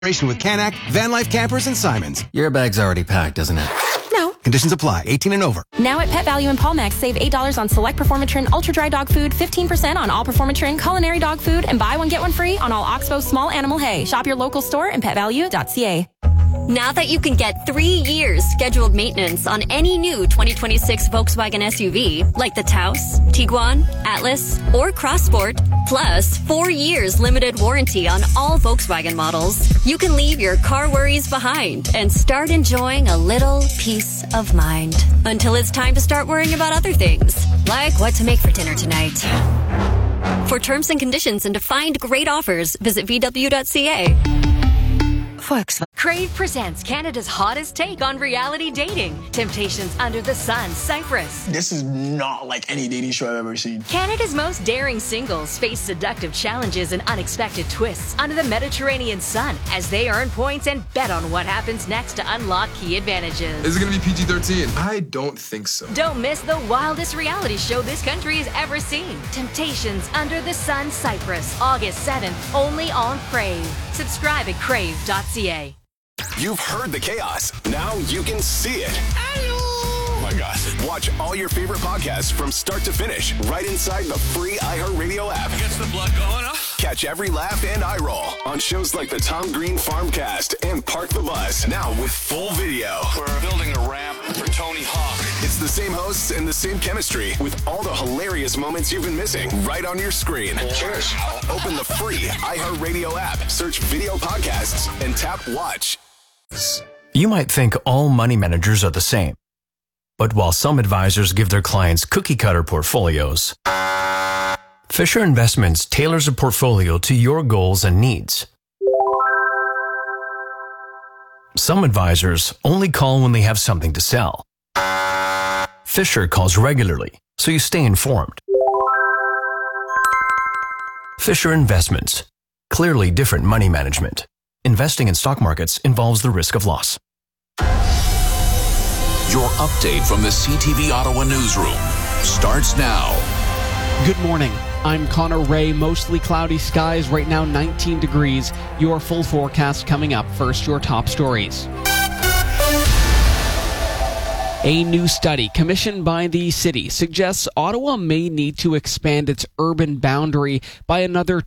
With Canac, Van Life Campers, and Simons. Your bag's already packed, isn't it? No. Conditions apply. 18 and over. Now at Pet Value and Paulmax, save $8 on select Performatrin Ultra Dry Dog Food, 15% on all Performatrin Culinary Dog Food, and buy one get one free on all Oxbow Small Animal Hay. Shop your local store and petvalue.ca. Now that you can get 3 years scheduled maintenance on any new 2026 Volkswagen SUV, like the Taos, Tiguan, Atlas, or Crossport, plus 4 years limited warranty on all Volkswagen models, you can leave your car worries behind and start enjoying a little peace of mind. Until it's time to start worrying about other things, like what to make for dinner tonight. For terms and conditions and to find great offers, visit VW.ca. Crave presents Canada's hottest take on reality dating. Temptations Under the Sun, Cyprus. This is not like any dating show I've ever seen. Canada's most daring singles face seductive challenges and unexpected twists under the Mediterranean sun as they earn points and bet on what happens next to unlock key advantages. Is it going to be PG-13? I don't think so. Don't miss the wildest reality show this country has ever seen. Temptations Under the Sun, Cyprus, August 7th, only on Crave. Subscribe at crave.ca. You've heard the chaos. Now you can see it. Oh my God. Watch all your favorite podcasts from start to finish right inside the free iHeartRadio app. Gets the blood going, huh? Catch every laugh and eye roll on shows like the Tom Green Farmcast and Park the Bus. Now with full video. We're building a ramp for Tony Hawk. It's the same hosts and the same chemistry with all the hilarious moments you've been missing right on your screen. Cheers. Open the free iHeartRadio app, search video podcasts, and tap watch. You might think all money managers are the same. But while some advisors give their clients cookie-cutter portfolios, Fisher Investments tailors a portfolio to your goals and needs. Some advisors only call when they have something to sell. Fisher calls regularly, so you stay informed. Fisher Investments. Clearly different money management. Investing in stock markets involves the risk of loss. Your update from the CTV Ottawa newsroom starts now. Good morning. I'm Connor Ray. Mostly cloudy skies. Right now 19 degrees. Your full forecast coming up. First, your top stories. A new study commissioned by the city suggests Ottawa may need to expand its urban boundary by another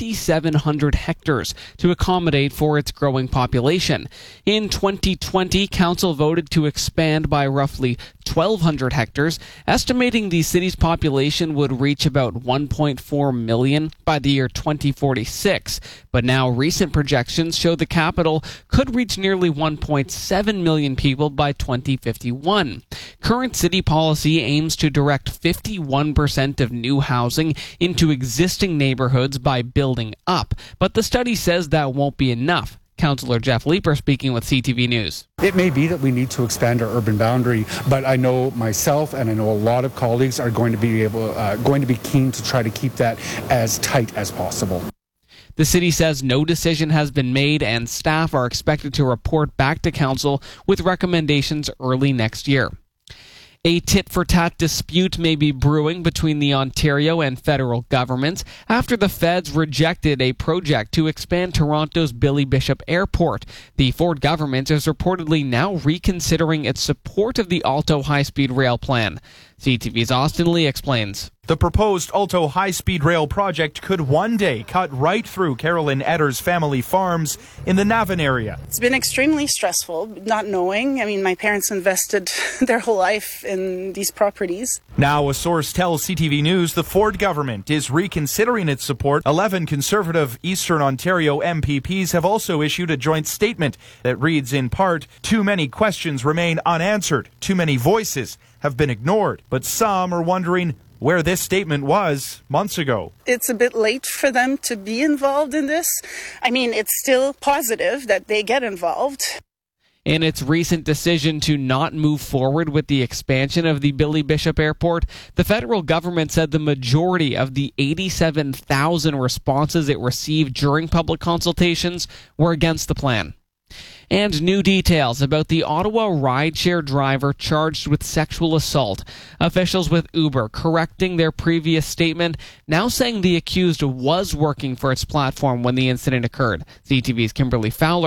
2,700 hectares to accommodate for its growing population. In 2020, council voted to expand by roughly 1,200 hectares, estimating the city's population would reach about 1.4 million by the year 2046. But now recent projections show the capital could reach nearly 1.7 million people by 2051. Current city policy aims to direct 51% of new housing into existing neighborhoods by building up, but the study says that won't be enough. Councillor Jeff Leeper speaking with CTV News. It may be that we need to expand our urban boundary, but I know myself and I know a lot of colleagues are going to be keen to try to keep that as tight as possible. The city says no decision has been made and staff are expected to report back to council with recommendations early next year. A tit-for-tat dispute may be brewing between the Ontario and federal governments after the feds rejected a project to expand Toronto's Billy Bishop Airport. The Ford government is reportedly now reconsidering its support of the Alto high-speed rail plan. CTV's Austin Lee explains. The proposed Alto high-speed rail project could one day cut right through Carolyn Etter's family farms in the Navan area. It's been extremely stressful, not knowing. I mean, my parents invested their whole life in these properties. Now, a source tells CTV News the Ford government is reconsidering its support. 11 Conservative Eastern Ontario MPPs have also issued a joint statement that reads in part, "Too many questions remain unanswered. Too many voices have been ignored." But some are wondering where this statement was months ago. It's a bit late for them to be involved in this. I mean, it's still positive that they get involved. In its recent decision to not move forward with the expansion of the Billy Bishop Airport, the federal government said the majority of the 87,000 responses it received during public consultations were against the plan. And new details about the Ottawa rideshare driver charged with sexual assault. Officials with Uber correcting their previous statement, now saying the accused was working for its platform when the incident occurred. CTV's Kimberly Fowler